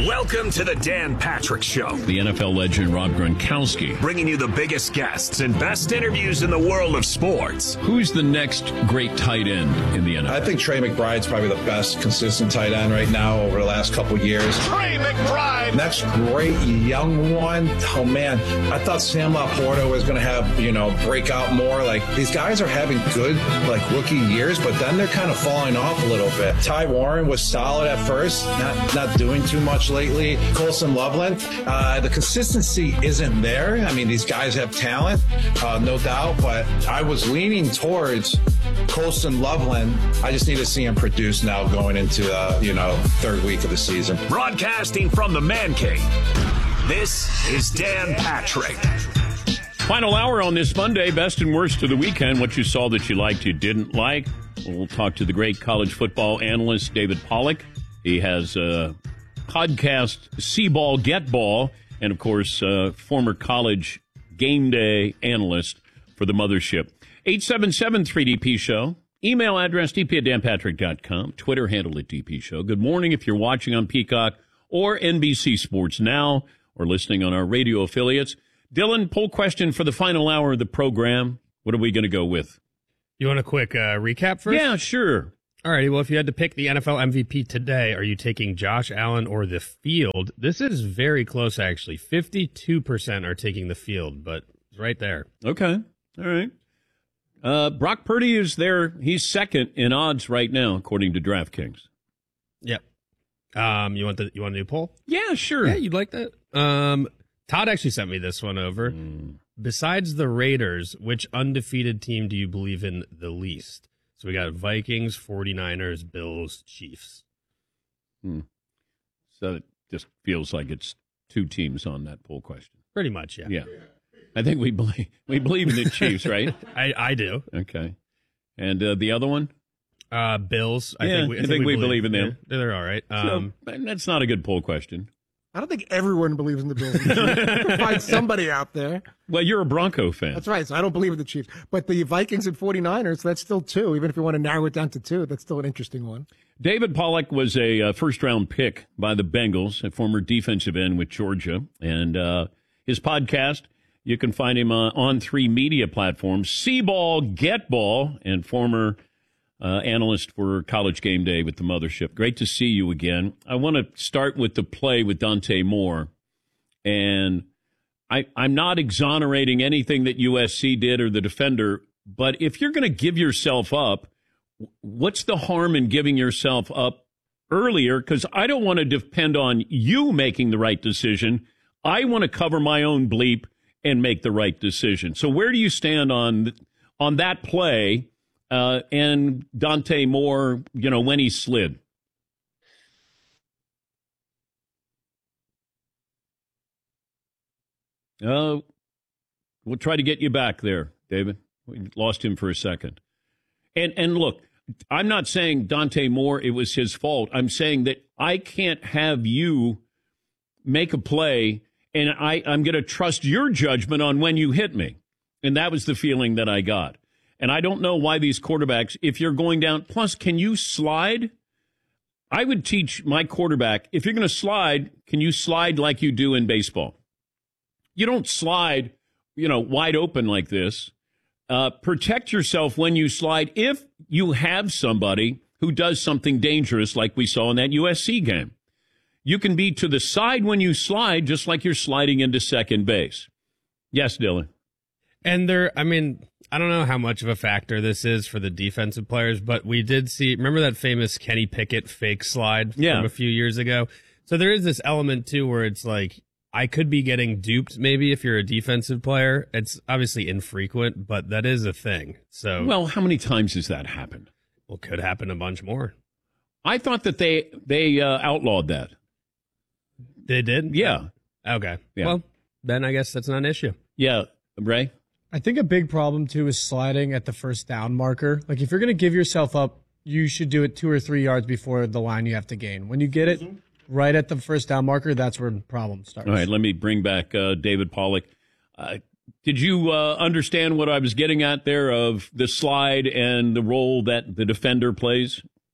Welcome to the Dan Patrick Show. The NFL legend Rob Gronkowski. Bringing you the biggest guests and best interviews in the world of sports. Who's the next great tight end in the NFL? I think Trey McBride's probably the best consistent tight end right now over the last couple years. Trey McBride. Next great young one. Oh, man. I thought Sam Laporta was going to have, break out more. Like, these guys are having good, rookie years, but then they're kind of falling off a little bit. Ty Warren was solid at first, not doing too much lately. Colson Loveland, the consistency isn't there. I mean, these guys have talent, no doubt, but I was leaning towards Colson Loveland. I just need to see him produce now going into, third week of the season. Broadcasting from the Man Cave, this is Dan Patrick. Final hour on this Monday, best and worst of the weekend. What you saw that you liked, you didn't like. We'll talk to the great college football analyst, David Pollack. He has a podcast, See-Ball, Get Ball, and, of course, former college game day analyst for the mothership. 877-3DP Show. Email address, dp@danpatrick.com. Twitter handle at DP Show. Good morning if you're watching on Peacock or NBC Sports Now or listening on our radio affiliates. Dylan, poll question for the final hour of the program. What are we going to go with? You want a quick recap first? Yeah, sure. All righty. Well, if you had to pick the NFL MVP today, are you taking Josh Allen or the field? This is very close, actually. 52% are taking the field, but it's right there. Okay. All right. Brock Purdy is there. He's second in odds right now, according to DraftKings. Yep. You want a new poll? Yeah, sure. Yeah, you'd like that? Todd actually sent me this one over. Besides the Raiders, which undefeated team do you believe in the least? So we got Vikings, 49ers, Bills, Chiefs. So it just feels like it's two teams on that poll question. Pretty much, yeah. Yeah. I think we believe in the Chiefs, right? I do. Okay. And the other one? Bills. I think we believe in them. Yeah, they're all right. That's not a good poll question. I don't think everyone believes in the Bills. Find somebody out there. Well, you're a Bronco fan. That's right. So I don't believe in the Chiefs. But the Vikings and 49ers, that's still two. Even if you want to narrow it down to two, that's still an interesting one. David Pollack was a first-round pick by the Bengals, a former defensive end with Georgia. And his podcast, you can find him on 3 media platforms, See-Ball, Get Ball, and former analyst for College Game Day with the mothership. Great to see you again. I want to start with the play with Dante Moore. And I'm not exonerating anything that USC did or the defender, but if you're going to give yourself up, what's the harm in giving yourself up earlier? Because I don't want to depend on you making the right decision. I want to cover my own bleep and make the right decision. So where do you stand on that play? And Dante Moore, when he slid. We'll try to get you back there, David. We lost him for a second. And look, I'm not saying Dante Moore, it was his fault. I'm saying that I can't have you make a play, and I'm going to trust your judgment on when you hit me. And that was the feeling that I got. And I don't know why these quarterbacks, if you're going down, plus, can you slide? I would teach my quarterback, if you're going to slide, can you slide like you do in baseball? You don't slide, wide open like this. Protect yourself when you slide if you have somebody who does something dangerous like we saw in that USC game. You can be to the side when you slide, just like you're sliding into second base. Yes, Dylan. And I don't know how much of a factor this is for the defensive players, but we did see, remember that famous Kenny Pickett fake slide from a few years ago? So there is this element, too, where it's like, I could be getting duped maybe if you're a defensive player. It's obviously infrequent, but that is a thing. So, well, how many times has that happened? Well, could happen a bunch more. I thought that they outlawed that. They did? Yeah. Okay. Yeah. Well, then I guess that's not an issue. Yeah. Ray? I think a big problem, too, is sliding at the first down marker. Like, if you're going to give yourself up, you should do it 2 or 3 yards before the line you have to gain. When you get it right at the first down marker, that's where the problem starts. All right, let me bring back David Pollack. Did you understand what I was getting at there of the slide and the role that the defender plays?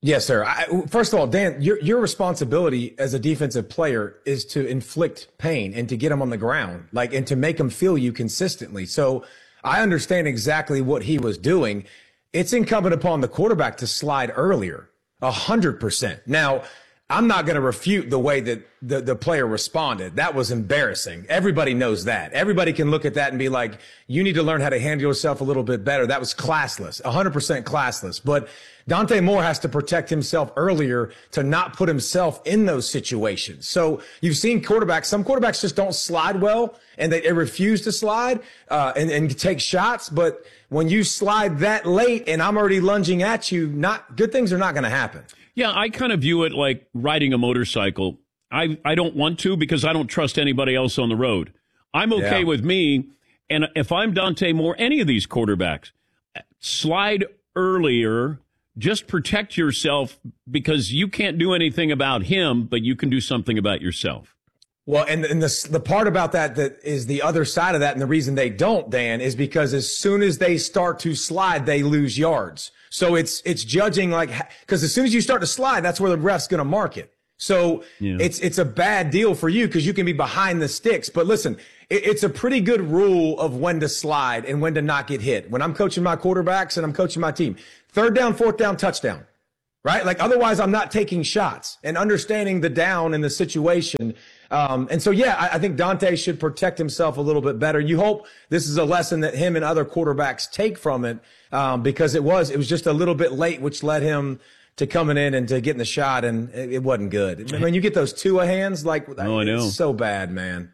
Yes, sir. First of all, Dan, your responsibility as a defensive player is to inflict pain and to get him on the ground, and to make him feel you consistently. So I understand exactly what he was doing. It's incumbent upon the quarterback to slide earlier, 100%. Now, I'm not going to refute the way that the player responded. That was embarrassing. Everybody knows that. Everybody can look at that and be like, you need to learn how to handle yourself a little bit better. That was classless, 100% classless. But Dante Moore has to protect himself earlier to not put himself in those situations. So you've seen quarterbacks, some quarterbacks just don't slide well and they refuse to slide and take shots. But when you slide that late and I'm already lunging at you, good things are not going to happen. Yeah, I kind of view it like riding a motorcycle. I don't want to because I don't trust anybody else on the road. I'm okay with me. And if I'm Dante Moore, any of these quarterbacks, slide earlier, just protect yourself because you can't do anything about him, but you can do something about yourself. Well, and the part about that is the other side of that, and the reason they don't, Dan, is because as soon as they start to slide, they lose yards. So it's judging because as soon as you start to slide, that's where the ref's going to mark it. So it's a bad deal for you because you can be behind the sticks. But listen, it's a pretty good rule of when to slide and when to not get hit. When I'm coaching my quarterbacks and I'm coaching my team, 3rd down, 4th down, touchdown, right? Otherwise I'm not taking shots and understanding the down and the situation. And so, I think Dante should protect himself a little bit better. You hope this is a lesson that him and other quarterbacks take from it, because it was just a little bit late, which led him to coming in and to getting the shot, and it wasn't good. When you get those two hands, I know. It's so bad, man.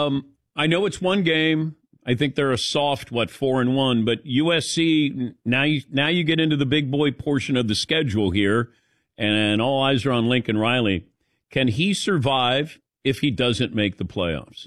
I know it's one game. I think they're a soft, 4-1, but USC, now you get into the big boy portion of the schedule here, and all eyes are on Lincoln Riley. Can he survive if he doesn't make the playoffs?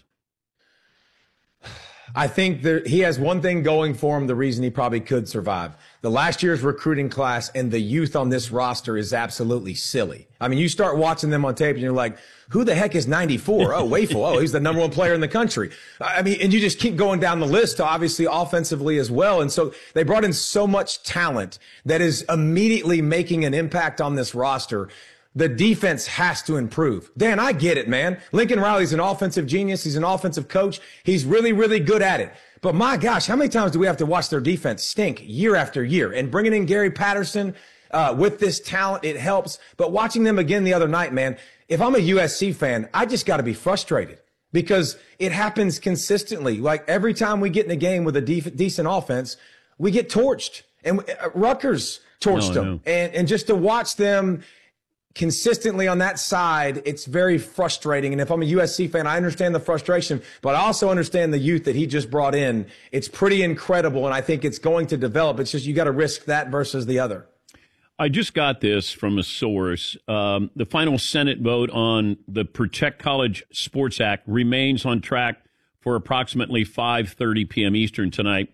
I think he has one thing going for him, the reason he probably could survive. The last year's recruiting class and the youth on this roster is absolutely silly. I mean, you start watching them on tape and you're like, who the heck is 94? Oh, Wafel. Oh, he's the number one player in the country. I mean, and you just keep going down the list, obviously offensively as well. And so they brought in so much talent that is immediately making an impact on this roster. The defense has to improve. Dan, I get it, man. Lincoln Riley's an offensive genius. He's an offensive coach. He's really, really good at it. But my gosh, how many times do we have to watch their defense stink year after year? And bringing in Gary Patterson with this talent, it helps. But watching them again the other night, man, if I'm a USC fan, I just got to be frustrated because it happens consistently. Every time we get in a game with a decent offense, we get torched. And Rutgers torched them. And just to watch them consistently on that side, it's very frustrating. And if I'm a USC fan, I understand the frustration, but I also understand the youth that he just brought in. It's pretty incredible, and I think it's going to develop. It's just you got to risk that versus the other. I just got this from a source. The final Senate vote on the Protect College Sports Act remains on track for approximately 5:30 p.m. Eastern tonight.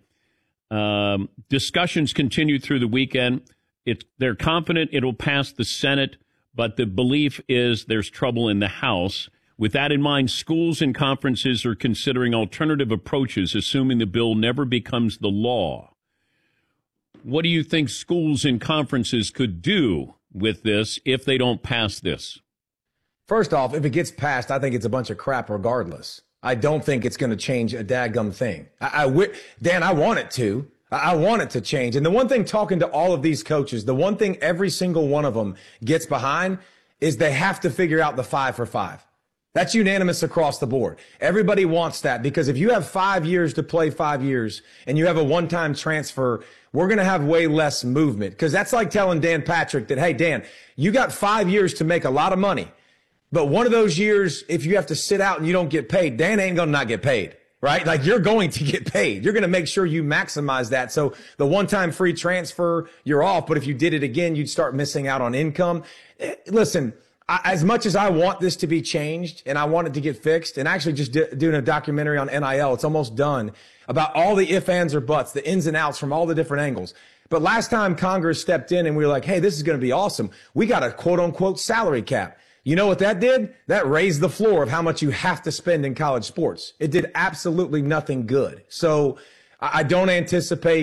Discussions continue through the weekend. They're confident it'll pass the Senate, but the belief is there's trouble in the House. With that in mind, schools and conferences are considering alternative approaches, assuming the bill never becomes the law. What do you think schools and conferences could do with this if they don't pass this? First off, if it gets passed, I think it's a bunch of crap regardless. I don't think it's going to change a daggum thing. Dan, I want it to. I want it to change. And the one thing, talking to all of these coaches, the one thing every single one of them gets behind is they have to figure out the 5 for 5. That's unanimous across the board. Everybody wants that because if you have 5 years to play 5 years and you have a one-time transfer, we're going to have way less movement. Because that's like telling Dan Patrick that, hey, Dan, you got 5 years to make a lot of money. But one of those years, if you have to sit out and you don't get paid, Dan ain't going to not get paid. Right? You're going to get paid. You're going to make sure you maximize that. So the one-time free transfer, you're off. But if you did it again, you'd start missing out on income. Listen, as much as I want this to be changed and I want it to get fixed, and actually just doing a documentary on NIL, it's almost done, about all the ifs, ands, or buts, the ins and outs from all the different angles. But last time Congress stepped in and we were like, hey, this is going to be awesome. We got a quote-unquote salary cap. You know what that did? That raised the floor of how much you have to spend in college sports. It did absolutely nothing good. So I don't anticipate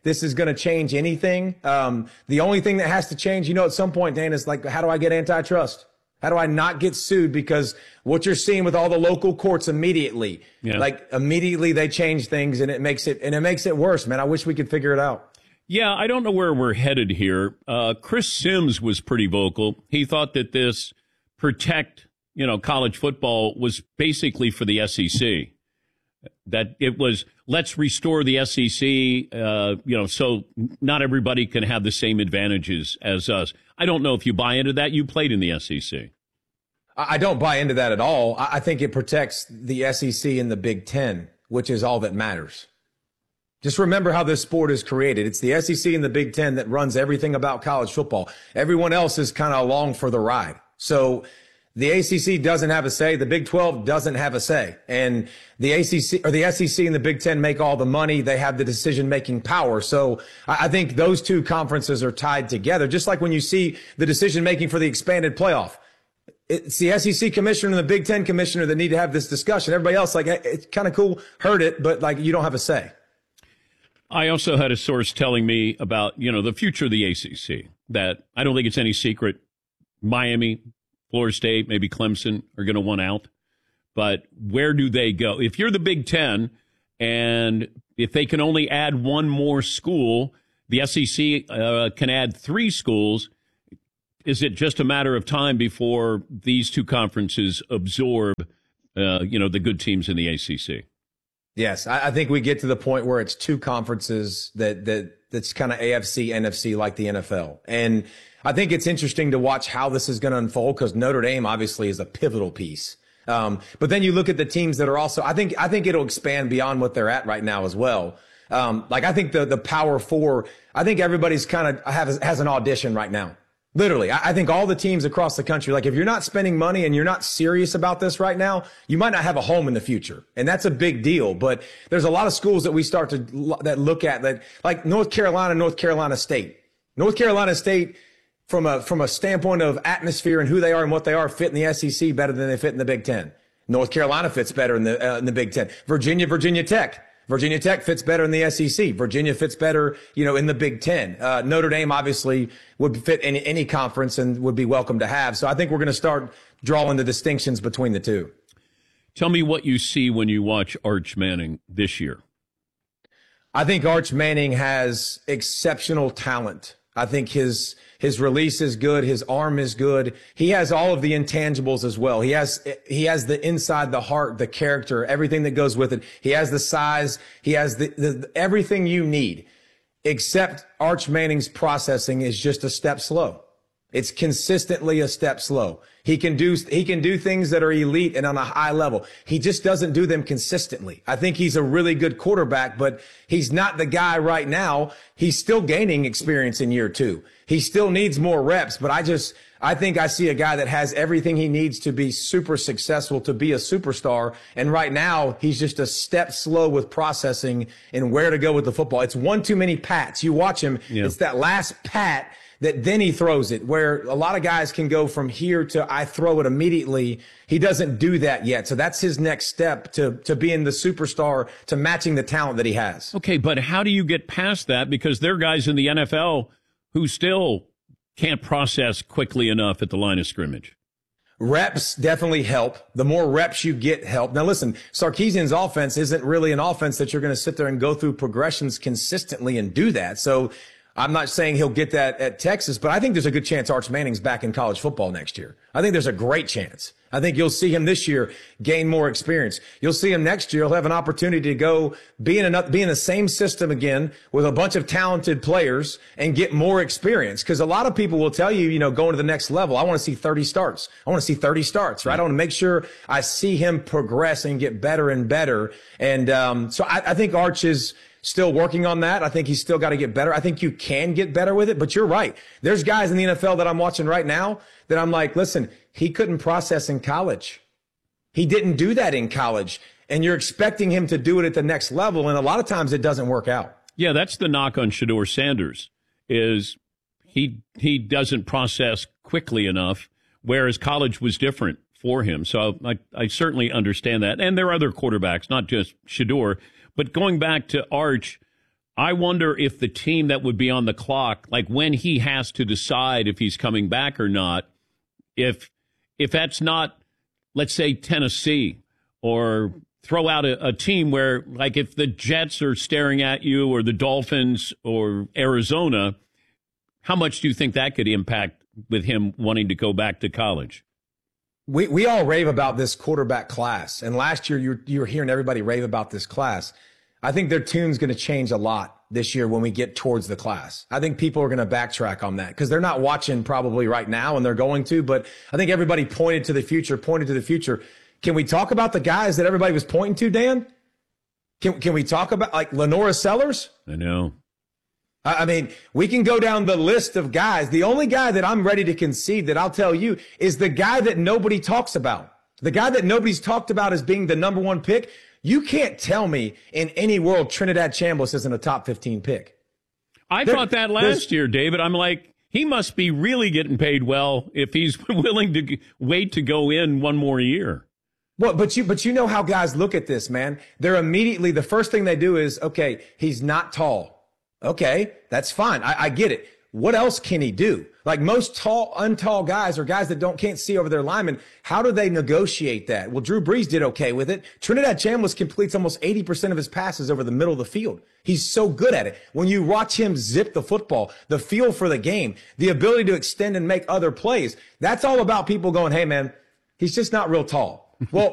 this is going to change anything. The only thing that has to change, at some point, Dan, is like, how do I get antitrust? How do I not get sued? Because what you're seeing with all the local courts immediately, immediately they change things and it makes it worse, man. I wish we could figure it out. Yeah, I don't know where we're headed here. Chris Sims was pretty vocal. He thought that this protect, college football was basically for the SEC. That it was, let's restore the SEC, so not everybody can have the same advantages as us. I don't know if you buy into that. You played in the SEC. I don't buy into that at all. I think it protects the SEC and the Big Ten, which is all that matters. Just remember how this sport is created. It's the SEC and the Big Ten that runs everything about college football. Everyone else is kind of along for the ride. So the ACC doesn't have a say. The Big 12 doesn't have a say. And the ACC or the SEC and the Big 10 make all the money. They have the decision-making power. So I think those two conferences are tied together. Just like when you see the decision-making for the expanded playoff. It's the SEC commissioner and the Big 10 commissioner that need to have this discussion. Everybody else, like, it's kind of cool, heard it, but like, you don't have a say. I also had a source telling me about, the future of the ACC, that I don't think it's any secret. Miami, Florida State, maybe Clemson are going to want out. But where do they go? If you're the Big Ten and if they can only add one more school, the SEC can add 3 schools. Is it just a matter of time before these two conferences absorb, the good teams in the ACC? Yes, I think we get to the point where it's 2 conferences that's kind of AFC, NFC like the NFL. And I think it's interesting to watch how this is going to unfold because Notre Dame obviously is a pivotal piece. But then you look at the teams that are also, I think it'll expand beyond what they're at right now as well. I think the Power 4, I think everybody's kind of has an audition right now. Literally, I think all the teams across the country, like if you're not spending money and you're not serious about this right now, you might not have a home in the future. And that's a big deal. But there's a lot of schools that we start to look at that, like North Carolina State. North Carolina State, from a standpoint of atmosphere and who they are and what they are, fit in the SEC better than they fit in the Big Ten. North Carolina fits better in the Big Ten. Virginia Tech. Virginia Tech fits better in the SEC. Virginia fits better, in the Big Ten. Notre Dame obviously would fit in any conference and would be welcome to have. So I think we're going to start drawing the distinctions between the two. Tell me what you see when you watch Arch Manning this year. I think Arch Manning has exceptional talent. I think his release is good. His arm is good. He has all of the intangibles as well. He has the inside, the heart, the character, everything that goes with it. He has the size. He has the everything you need, except Arch Manning's processing is just a step slow. It's consistently a step slow. He can do things that are elite and on a high level. He just doesn't do them consistently. I think he's a really good quarterback, but he's not the guy right now. He's still gaining experience in year 2. He still needs more reps, but I think I see a guy that has everything he needs to be super successful, to be a superstar. And right now, he's just a step slow with processing and where to go with the football. It's one too many pats. You watch him. Yeah. It's that last pat that then he throws it, where a lot of guys can go from here to I throw it immediately. He doesn't do that yet. So that's his next step to being the superstar, to matching the talent that he has. Okay, but how do you get past that? Because there are guys in the NFL who still can't process quickly enough at the line of scrimmage. Reps definitely help. The more reps you get help. Now listen, Sarkisian's offense isn't really an offense that you're going to sit there and go through progressions consistently and do that. So I'm not saying he'll get that at Texas, but I think there's a good chance Arch Manning's back in college football next year. I think there's a great chance. I think you'll see him this year gain more experience. You'll see him next year. He'll have an opportunity to go be in the same system again with a bunch of talented players and get more experience. Because a lot of people will tell you, going to the next level, I want to see 30 starts. I want to see 30 starts, right? I want to make sure I see him progress and get better and better. And so I think Arch is still working on that. I think he's still got to get better. I think you can get better with it, but you're right. There's guys in the NFL that I'm watching right now that I'm like, listen, he couldn't process in college. He didn't do that in college. And you're expecting him to do it at the next level. And a lot of times it doesn't work out. Yeah, that's the knock on Shedeur Sanders, is he doesn't process quickly enough, whereas college was different for him. So I certainly understand that. And there are other quarterbacks, not just Shedeur. But going back to Arch, I wonder if the team that would be on the clock, like when he has to decide if he's coming back or not, if that's not, let's say, Tennessee, or throw out a team where, like, if the Jets are staring at you, or the Dolphins, or Arizona, how much do you think that could impact with him wanting to go back to college? We all rave about this quarterback class. And last year, you were hearing everybody rave about this class. I think their tune's going to change a lot this year when we get towards the class. I think people are going to backtrack on that because they're not watching probably right now, and they're going to. But I think everybody pointed to the future. Can we talk about the guys that everybody was pointing to, Dan? Can we talk about, like, Lenora Sellers? I know. I mean, we can go down the list of guys. The only guy that I'm ready to concede that I'll tell you is the guy that nobody talks about. The guy that nobody's talked about as being the number one pick. You can't tell me in any world Trinidad Chambliss isn't a top 15 pick. I thought that last year, David. I'm like, he must be really getting paid well if he's willing to wait to go in one more year. Well, but you know how guys look at this, man. They're immediately, the first thing they do is, okay, he's not tall. Okay, that's fine. I get it. What else can he do? Like most untall guys, or guys that can't see over their linemen, how do they negotiate that? Well, Drew Brees did okay with it. Trinidad Chambliss completes almost 80% of his passes over the middle of the field. He's so good at it. When you watch him zip the football, the feel for the game, the ability to extend and make other plays, that's all about people going, hey, man, he's just not real tall. Well,